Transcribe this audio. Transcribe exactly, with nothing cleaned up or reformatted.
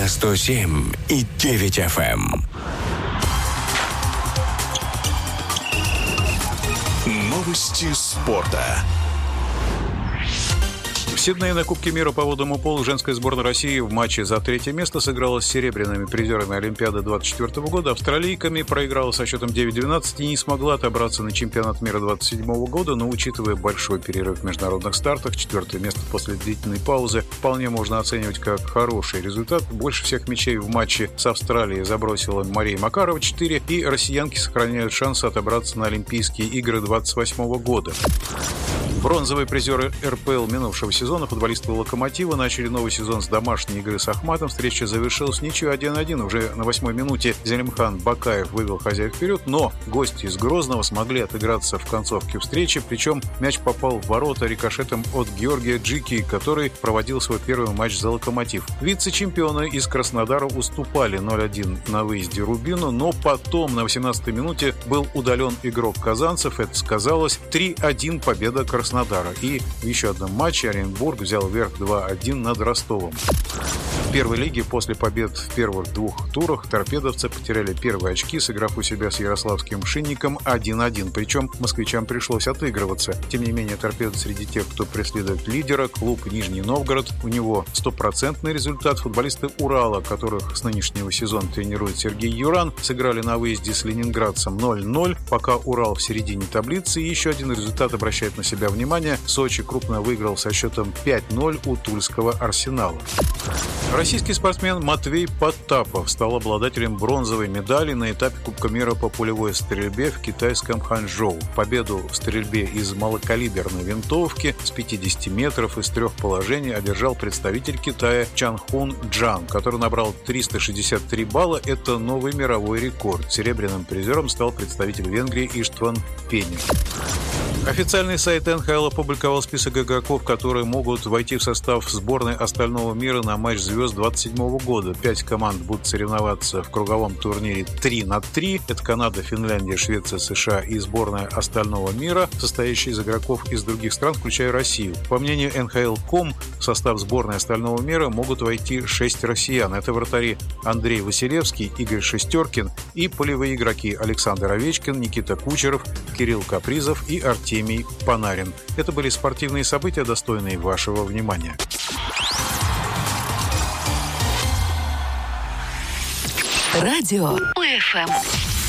на сто семь и девять эф эм. Новости спорта. В Сиднее на Кубке мира по водному полу женская сборная России в матче за третье место сыграла с серебряными призерами Олимпиады двадцать четвёртого года, австралийками, проиграла со счетом девять-двенадцать и не смогла отобраться на чемпионат мира двадцать седьмого года, но, учитывая большой перерыв в международных стартах, четвертое место после длительной паузы вполне можно оценивать как хороший результат. Больше всех мячей в матче с Австралией забросила Мария Макарова, четыре, и россиянки сохраняют шансы отобраться на Олимпийские игры двадцать восьмого года. Бронзовые призеры эр пэ эл минувшего сезона, футболисты «Локомотива», начали новый сезон с домашней игры с Ахматом. Встреча завершилась ничью один-один. Уже на восьмой минуте Зелимхан Бакаев вывел хозяев вперед, но гости из Грозного смогли отыграться в концовке встречи, причем мяч попал в ворота рикошетом от Георгия Джики, который проводил свой первый матч за «Локомотив». Вице-чемпионы из Краснодара уступали ноль-один на выезде Рубину, но потом на восемнадцатой минуте был удален игрок казанцев. Это сказалось три-один победа Краснодара. И в еще одном матче Оренбург взял верх два-один над Ростовом. В первой лиге после побед в первых двух турах торпедовцы потеряли первые очки, сыграв у себя с ярославским Шинником один-один. Причем москвичам пришлось отыгрываться. Тем не менее, торпедо среди тех, кто преследует лидера, клуб Нижний Новгород. У него стопроцентный результат. Футболисты Урала, которых с нынешнего сезона тренирует Сергей Юран, сыграли на выезде с ленинградцем ноль-ноль. Пока Урал в середине таблицы. И еще один результат обращает на себя внимание. Сочи крупно выиграл со счетом пять-ноль у тульского Арсенала. Российский спортсмен Матвей Потапов стал обладателем бронзовой медали на этапе Кубка мира по пулевой стрельбе в китайском Ханчжоу. Победу в стрельбе из малокалиберной винтовки с пятидесяти метров из трех положений одержал представитель Китая Чанхун Джан, который набрал триста шестьдесят три балла. Это новый мировой рекорд. Серебряным призером стал представитель Венгрии Иштван Пенник. Официальный сайт эн ха эл опубликовал список игроков, которые могут войти в состав сборной остального мира на матч звезд двадцать седьмого года. Пять команд будут соревноваться в круговом турнире три на три. Это Канада, Финляндия, Швеция, США и сборная остального мира, состоящая из игроков из других стран, включая Россию. По мнению эн ха эл точка ком, в состав сборной остального мира могут войти шесть россиян. Это вратари Андрей Василевский, Игорь Шестеркин и полевые игроки Александр Овечкин, Никита Кучеров, Кирилл Капризов и Артемий Панарин. Это были спортивные события, достойные вашего внимания. Радио УФМ.